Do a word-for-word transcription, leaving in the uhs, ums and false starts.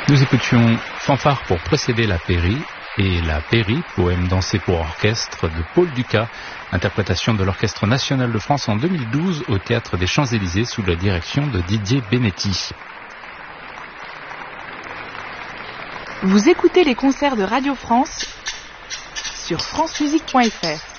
Nous écoutions Fanfare pour précéder la Pairie et la Pairie, poème dansé pour orchestre de Paul Dukas, interprétation de l'Orchestre national de France en deux mille douze au Théâtre des Champs-Élysées sous la direction de Didier Benetti. Vous écoutez les concerts de Radio France sur francemusique point f r.